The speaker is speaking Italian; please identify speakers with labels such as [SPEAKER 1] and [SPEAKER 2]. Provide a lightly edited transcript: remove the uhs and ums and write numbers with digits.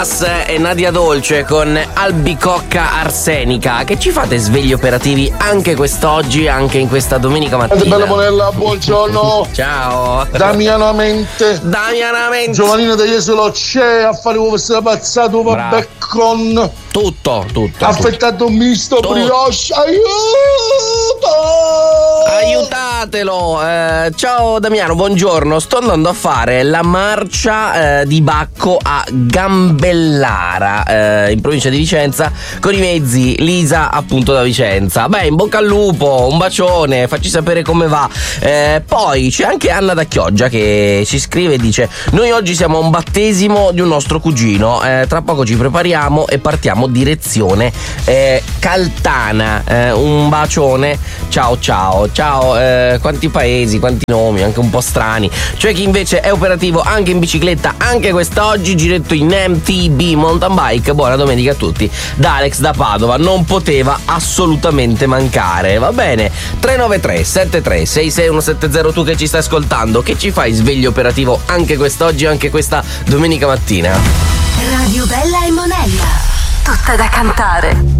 [SPEAKER 1] Gas e Nadia Dolce con albicocca arsenica. Che ci fate svegli operativi anche quest'oggi, anche in questa domenica mattina?
[SPEAKER 2] Bella Monella, buongiorno.
[SPEAKER 1] Ciao.
[SPEAKER 2] Damianamente Giovannina degli Esolo c'è a fare questa pazzato bacon.
[SPEAKER 1] Tutto.
[SPEAKER 2] Affettato un misto brioche.
[SPEAKER 1] Aiutatelo. Ciao Damiano, buongiorno. Sto andando a fare la marcia di Bacco a Gambellara, in provincia di Vicenza, con i miei zii. Lisa, appunto, da Vicenza. Beh, in bocca al lupo, un bacione, facci sapere come va. Poi c'è anche Anna da Chioggia che ci scrive e dice: noi oggi siamo a un battesimo di un nostro cugino, tra poco ci prepariamo e partiamo direzione Caltana. Un bacione, ciao. Quanti paesi, quanti nomi, anche un po' strani. C'è chi invece è operativo anche in bicicletta anche quest'oggi, giretto in MTB mountain bike. Buona domenica a tutti da Alex da Padova, non poteva assolutamente mancare. Va bene, 393 73 66170. Tu che ci stai ascoltando, che ci fai sveglio operativo anche quest'oggi, anche questa domenica mattina?
[SPEAKER 3] Radio Bella e Monella, tutta da cantare.